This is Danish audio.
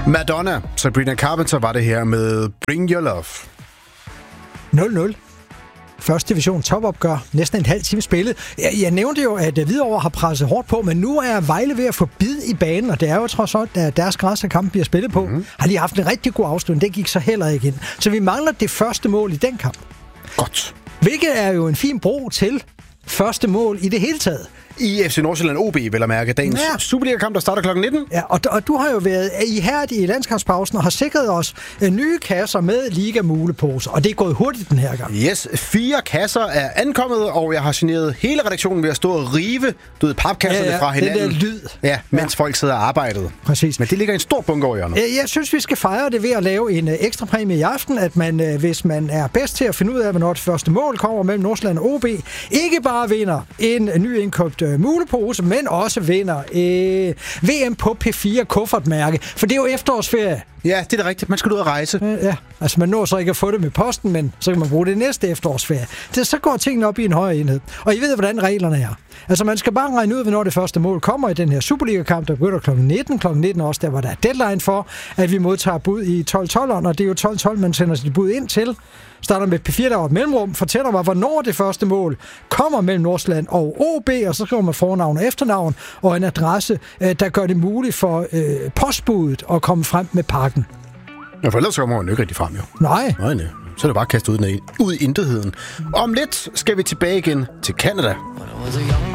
Madonna, Sabrina Carpenter var det her med Bring Your Love. 0-0. Første division topopgør. Næsten en halv time spillet. Jeg nævnte jo, at Hvidovre har presset hårdt på, men nu er Vejle ved at få bid i banen, og det er jo trods alt, at deres græs af kampen bliver spillet på. Har lige haft en rigtig god afslutning. Det gik så heller ikke ind. Så vi mangler det første mål i den kamp. Godt. Hvilket er jo en fin bro til første mål i det hele taget. I FC Nordsjælland OB, vil jeg mærke, dagens Superliga-kamp, der starter kl. 19. Ja, og du har jo været ihærdig i landskampspausen og har sikret os nye kasser med liga-muleposer, og det er gået hurtigt den her gang. Yes, 4 kasser er ankommet, og jeg har generet hele redaktionen ved at stå og rive papkasserne fra hinanden. Den der lyd. Ja, mens folk sidder og arbejder. Præcis. Men det ligger en stor bunke over hjørnet. Jeg synes, vi skal fejre det ved at lave en ekstra præmie i aften, at man, hvis man er bedst til at finde ud af, hvornår det første mål kommer mellem Nordsjælland og OB, ikke bare vinder en ny indkøbt mulepose, men også vinder VM på P4 kuffertmærke, for det er jo efterårsferie. Ja, det er da rigtigt. Man skal ud og rejse. Ja, altså man når så ikke at få det med posten, men så kan man bruge det næste efterårsferie. Så går tingene op i en højere enhed. Og I ved, hvordan reglerne er. Altså man skal bare regne ud, hvornår det første mål kommer i den her Superliga-kamp, der begynder kl. 19. Kl. 19 også, der var der deadline for, at vi modtager bud i 12-12'eren, og det er jo 12-12, man sender sit bud ind til. Starter med P4, der var et mellemrum, fortæller mig, hvornår det første mål kommer mellem Nordsjælland og OB, og så skriver man fornavn og efternavn, og en adresse, der gør det muligt for postbuddet at komme frem med pakken. Ja, for ellers så kommer man jo ikke rigtig frem, jo. Nej. Så er det bare kastet ud i intetheden. Om lidt skal vi tilbage igen til Canada.